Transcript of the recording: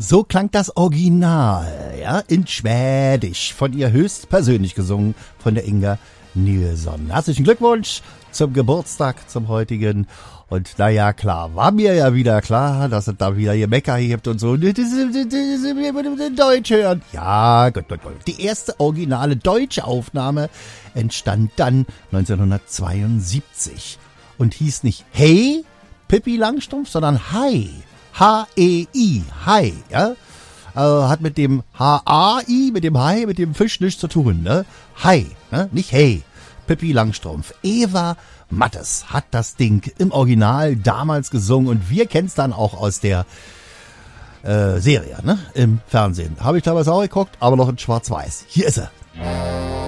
So klang das Original, ja, in Schwedisch, von ihr höchstpersönlich gesungen, von der Inga Nilsson. Herzlichen Glückwunsch zum Geburtstag, zum heutigen. Und naja, klar, war mir ja wieder klar, dass es da wieder Gemecker gibt und so. Deutsch hören. Ja, gut. Die erste originale deutsche Aufnahme entstand dann 1972 und hieß nicht Hey, Pippi Langstrumpf, sondern Hi. H-E-I, Hi, ja. Hat mit dem H-A-I, mit dem Hai, mit dem Fisch nichts zu tun, ne? Hi, ne? Nicht Hey. Pippi Langstrumpf. Eva Mattes hat das Ding im Original damals gesungen und wir kennen es dann auch aus der Serie, ne? Im Fernsehen. Habe ich damals auch geguckt, aber noch in Schwarz-Weiß. Hier ist er.